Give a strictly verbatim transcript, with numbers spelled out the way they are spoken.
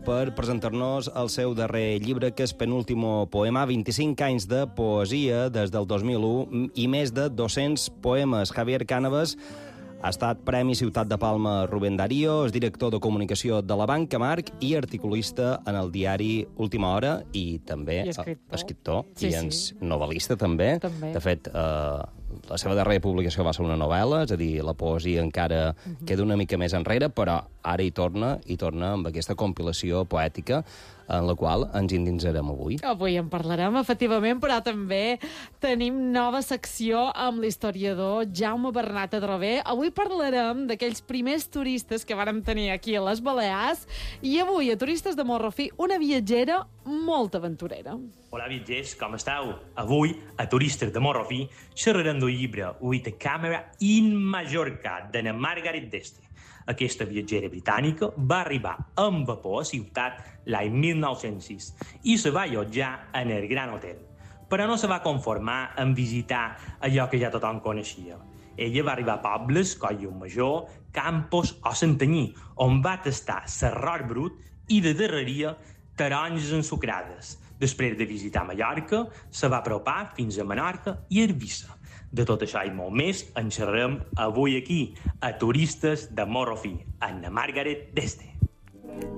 per presentar-nos el seu darrer llibre, que és Penúltimo Poema, vint-i-cinc anys de poesia des del dos mil u i més de dos-cents poemes. Javier Cánovas ha estat Premi Ciutat de Palma Rubén Darío, és director de comunicació de la Banca Marc i articulista en el diari Última Hora i també I escriptor, escriptor sí, i sí. ens novel·lista també. també. De fet, eh, la seva darrera publicació va ser una novel·la, és a dir, la poesia encara uh -huh. queda una mica més enrere, però ara hi torna, hi torna amb aquesta compilació poètica en la qual ens endinsarem avui. Avui en parlarem, efectivament, però també tenim nova secció amb l'historiador Jaume Bernat Adrover. Avui parlarem d'aquells primers turistes que vàrem tenir aquí a les Balears i avui, a Turistes de Morro Fi, una viatgera molt aventurera. Hola, viatgers, com esteu? Avui, a Turistes de Morro Fi, xerrarem del llibre With a Camera in Mallorca, de na Margaret d'Este. Aquesta viatgera britànica va arribar amb vapor a ciutat l'any mil nou-cents sis i se va allotjar en el Gran Hotel. Però no se va conformar en visitar allò que ja tothom coneixia. Ella va arribar a pobles, Colldejou, Campos o Santanyí, on va tastar serrot brut i de darreria taronges ensucrades. Després de visitar Mallorca, se va apropar fins a Menorca i Eivissa. De tot això i molt més en xerrarem avui aquí, a Turistes de Morro Fi, amb na Margaret d'Este.